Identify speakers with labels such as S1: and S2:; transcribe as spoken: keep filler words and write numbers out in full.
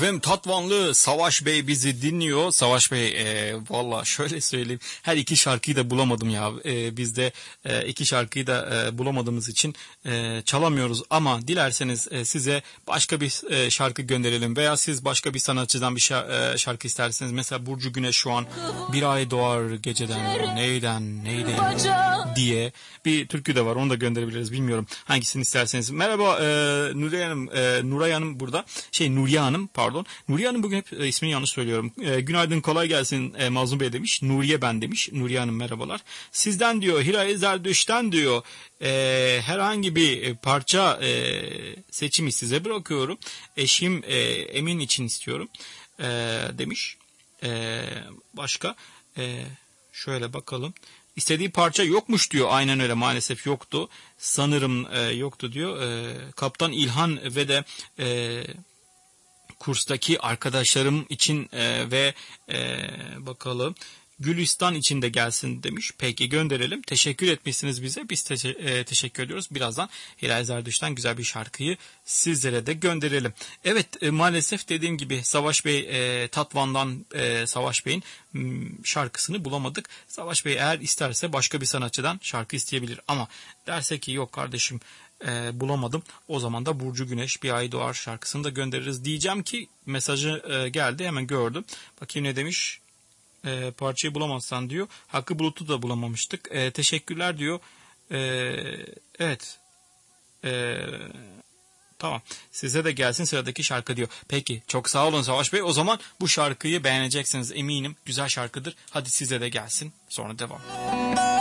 S1: Efendim Tatvanlı Savaş Bey bizi dinliyor. Savaş Bey e, valla şöyle söyleyeyim. Her iki şarkıyı da bulamadım ya. E, biz de e, iki şarkıyı da e, bulamadığımız için e, çalamıyoruz. Ama dilerseniz e, size başka bir e, şarkı gönderelim. Veya siz başka bir sanatçıdan bir şa- e, şarkı isterseniz. Mesela Burcu Güneş şu an bir ay doğar geceden neyden neyden diye bir türkü de var. Onu da gönderebiliriz. Bilmiyorum hangisini isterseniz. Merhaba e, Nuriye Hanım. E, Nuray Hanım burada. Şey Nuriye Hanım pardon. Nuriye Hanım bugün hep e, ismini yanlış söylüyorum. E, günaydın kolay gelsin e, Mazlum Bey demiş. Nuriye ben demiş. Nuriye Hanım merhabalar. Sizden diyor Hiray Zerdüş'ten diyor e, herhangi bir parça e, seçimi size bırakıyorum. Eşim e, Emin için istiyorum e, demiş. E, başka e, şöyle bakalım. İstediği parça yokmuş diyor. Aynen öyle maalesef yoktu. Sanırım e, yoktu diyor. E, Kaptan İlhan ve de e, kurstaki arkadaşlarım için e, ve e, bakalım Gülistan için de gelsin demiş. Peki gönderelim. Teşekkür etmişsiniz bize. Biz te- e, teşekkür ediyoruz. Birazdan Hilal Zerdüş'ten güzel bir şarkıyı sizlere de gönderelim. Evet e, maalesef dediğim gibi Savaş Bey e, Tatvan'dan e, Savaş Bey'in m, şarkısını bulamadık. Savaş Bey eğer isterse başka bir sanatçıdan şarkı isteyebilir. Ama derse ki yok kardeşim e, bulamadım. O zaman da Burcu Güneş Bir Ay Doğar şarkısını da göndeririz. Diyeceğim ki mesajı e, geldi hemen gördüm. Bakayım ne demiş. E, parçayı bulamazsan diyor. Hakkı Bulut'u da bulamamıştık. E, teşekkürler diyor. E, evet. E, tamam. Size de gelsin sıradaki şarkı diyor. Peki. Çok sağ olun Savaş Bey. O zaman bu şarkıyı beğeneceksiniz eminim. Güzel şarkıdır. Hadi size de gelsin. Sonra devam.